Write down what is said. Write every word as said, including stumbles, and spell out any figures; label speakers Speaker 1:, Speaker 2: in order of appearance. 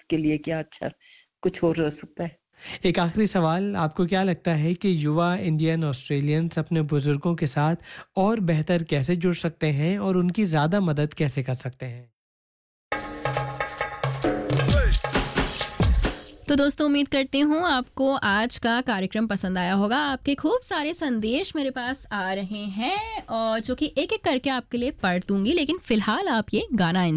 Speaker 1: के लिए क्या अच्छा कुछ और हो सकता है।
Speaker 2: एक आखिरी सवाल, आपको क्या लगता है कि युवा इंडियन ऑस्ट्रेलियंस अपने बुजुर्गों के साथ और बेहतर कैसे जुड़ सकते हैं और उनकी ज़्यादा मदद कैसे कर सकते हैं?
Speaker 3: तो दोस्तों उम्मीद करती हूँ आपको आज का कार्यक्रम पसंद आया होगा। आपके खूब सारे संदेश मेरे पास आ रहे हैं और जो कि एक-एक करके आपके लिए पढ़ दूँगी, लेकिन फ़िलहाल आप ये गाना एन्जॉय